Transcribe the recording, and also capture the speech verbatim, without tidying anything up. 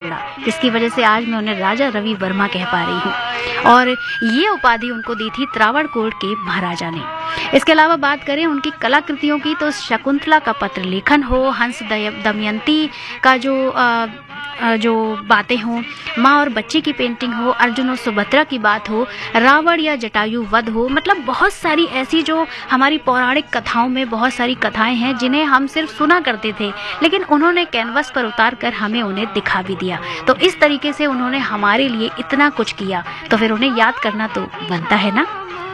बिगड़ा, जिसकी वजह से आज मैं उन्हें राजा रवि वर्मा कह पा रही हूँ। और ये उपाधि उनको दी थी त्रावणकोर के महाराजा ने। इसके अलावा बात करें उनकी कलाकृतियों की तो शकुंतला का पत्र लेखन हो, हंस दमयंती का जो आ, जो बातें हों, माँ और बच्चे की पेंटिंग हो, अर्जुन और सुभद्रा की बात हो, रावण या जटायु वध हो, मतलब बहुत सारी ऐसी जो हमारी पौराणिक कथाओं में बहुत सारी कथाएं हैं जिन्हें हम सिर्फ सुना करते थे, लेकिन उन्होंने कैनवस पर उतार कर हमें उन्हें दिखा भी दिया। तो इस तरीके से उन्होंने हमारे लिए इतना कुछ किया, तो फिर उन्हें याद करना तो बनता है ना।